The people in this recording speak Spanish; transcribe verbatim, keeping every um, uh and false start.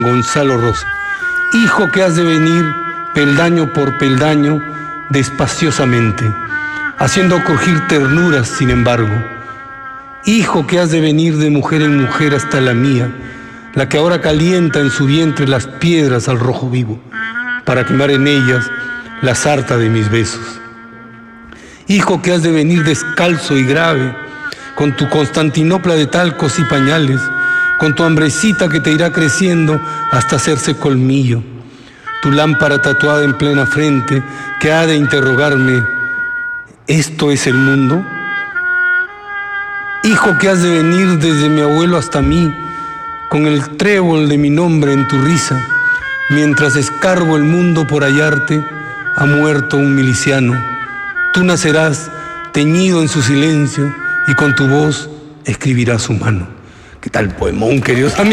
Gonzalo Rosa. Hijo que has de venir peldaño por peldaño, despaciosamente, haciendo crujir ternuras sin embargo. Hijo que has de venir de mujer en mujer hasta la mía, la que ahora calienta en su vientre las piedras al rojo vivo, para quemar en ellas la sarta de mis besos. Hijo que has de venir descalzo y grave, con tu Constantinopla de talcos y pañales, con tu hambrecita que te irá creciendo hasta hacerse colmillo, tu lámpara tatuada en plena frente que ha de interrogarme, ¿esto es el mundo? Hijo que has de venir desde mi abuelo hasta mí, con el trébol de mi nombre en tu risa, mientras escarbo el mundo por hallarte, ha muerto un miliciano. Tú nacerás teñido en su silencio y con tu voz escribirás su mano. ¿Qué tal poemón, queridos amigos?